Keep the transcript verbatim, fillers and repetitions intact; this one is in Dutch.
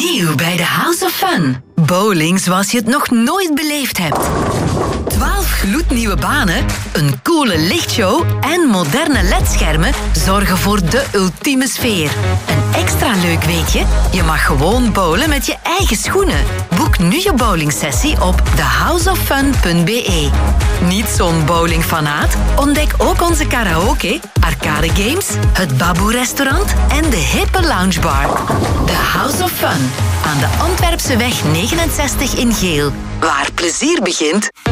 Nieuw bij de House of Fun. Bowling zoals je het nog nooit beleefd hebt. twaalf gloednieuwe banen, een coole lichtshow en moderne ledschermen zorgen voor de ultieme sfeer. Een extra leuk weetje? Je mag gewoon bowlen met je eigen schoenen. Boek nu je bowlingsessie op the house of fun punt b e. Niet zo'n bowlingfanaat? Ontdek ook onze karaoke, arcade games, het Baboe-restaurant en de hippe loungebar. The House of Fun aan de Antwerpseweg negenenzestig in Geel. Waar plezier begint...